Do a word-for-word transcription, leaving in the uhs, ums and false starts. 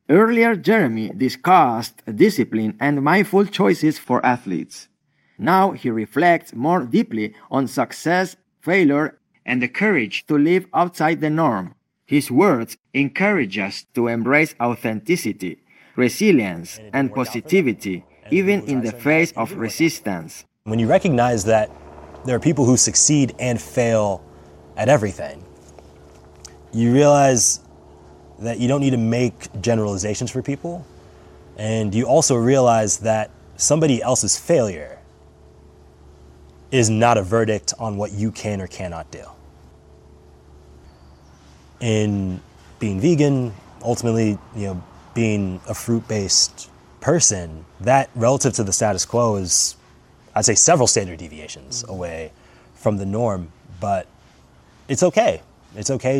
Earlier, Jeremy discussed discipline and mindful choices for athletes. Now he reflects more deeply on success, failure, and the courage to live outside the norm. His words encourage us to embrace authenticity, resilience, and positivity, even in the face of resistance. When you recognize that there are people who succeed and fail at everything, you realize that you don't need to make generalizations for people, and you also realize that somebody else's failure is not a verdict on what you can or cannot do. In being vegan, ultimately, you know, being a fruit-based person, that relative to the status quo is, I'd say, several standard deviations away from the norm, but it's okay. It's okay